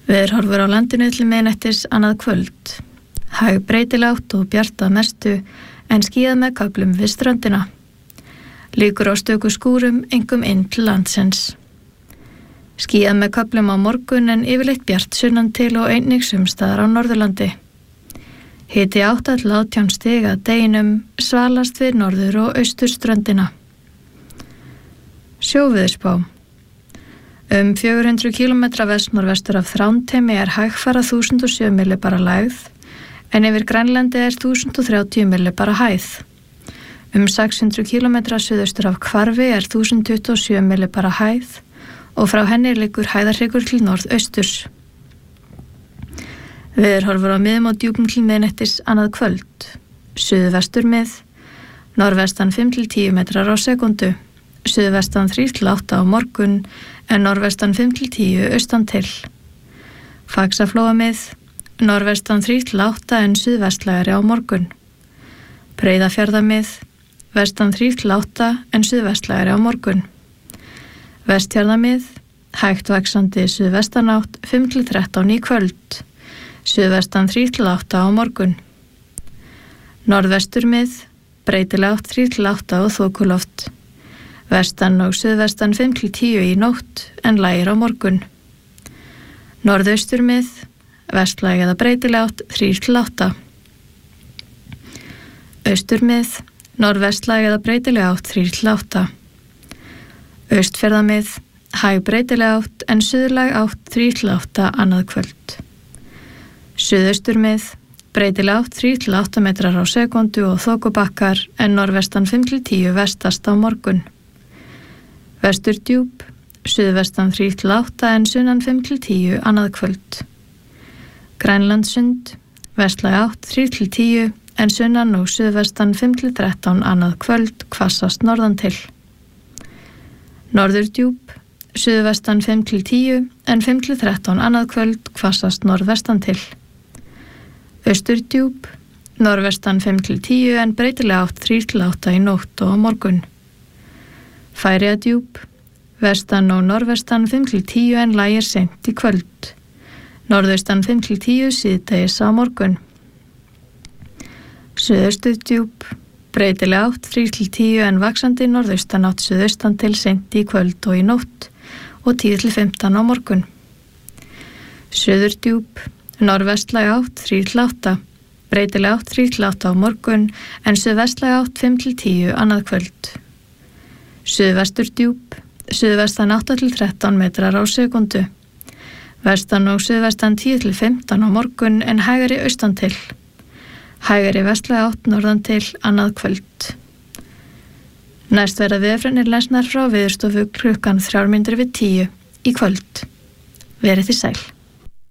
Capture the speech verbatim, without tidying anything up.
Veðurhorfur á landinu til miðnættis annað kvöld. Hæg breytilátt og bjart að mestu en skýjað með köflum við ströndina. Líkur á stöku skúrum einkum inn til landsins. Skýjað með köflum á morgun en yfirleitt bjart sunnan til og einnig sumstaðar á Norðurlandi. Hiti átta til átján stig að deginum, svalast við norður og austurströndina. Sjóveðurspá. Um fjögur hundruð kílómetra vest-norðvestur af Þrándheimi er hægfara þúsund og sjö millibara lægð, en yfir Grænlandi er þúsund og þrjátíu millibara hæð. Um sex hundruð kílómetra suðaustur af Hvarfi er þúsund tuttugu og sjö millibara hæð og frá henni liggur hæðarhryggur til norðausturs. Veðurhorfur á miðum og djúpum til miðnættis annað kvöld. Suðvestur mið, norðvestan fimm til tíu metrar á sekundu, suðvestan þrír til átta á morgun, en norðvestan fimm til tíu austan til. Faxaflóa mið, norðvestan þrír til átta en suðvestlægari á morgun. Breiðafjarða mið, vestan þrír til átta en suðvestlægari á morgun. Vestfjarða mið, hægt vaxandi suðvestanátt fimm til þrettán í kvöld, suðvestan þrír til átta á morgun. Norðvestur mið, breytilátt þrír til átta og þokuloft. Vestan og suðvestan fimm til tíu í nótt en lægir á morgun. Norðaustur mið, vestlæg eða breytilátt þrír til átta. Austur mið, norðvestlæg eða breytilátt þrír til átta. Austfjarða mið, hæg breytilátt en suðlæg átt þrír til átta annað kvöld. Suðaustur mið, breytilátt þrír til átta metrar á sekundu og þokubakkar en norðvestan fimm til tíu vestast á morgun. Vesturdjúp, suðvestan þrír til átta en sunnan fimm til tíu annað kvöld. Grænlandssund, vestlæg átt þrír til tíu en sunnan og suðvestan fimm til þrettán annað kvöld hvassast norðan til. Norðurdjúp, suðvestan fimm til tíu en fimm til þrettán annað kvöld hvassast norðvestan til. Austurdjúp, norðvestan fimm til tíu en breytilega átt þrír til átta í nótt og á morgun. Færeyjadjúp, vestan og norðvestan fimm til tíu en lægir seint í kvöld. Norðaustan fimm til tíu síðdegis á morgun. Suðausturdjúp, breytilega átt þrír til tíu en vaxandi norðaustan átt suðaustan til seint í kvöld og í nótt og tíu til fimmtán á morgun. Suðurdjúp, norðvestlæg átt þrír til átta, breytilega átt þrír til átta á morgun en suðvestlæg átt fimm til tíu annað kvöld. Suðvesturdjúp, suðvestan átta til þrettán metrar á sekundu. Vestan og suðvestan tíu til fimmtán á morgun en hægari austan til. Hægari vestlæg átt norðan til annað kvöld. Næst verða veðurfregnir lesnar frá Veðurstofu klukkan þrjár mínútur yfir tíu í kvöld. Verið þið sæl.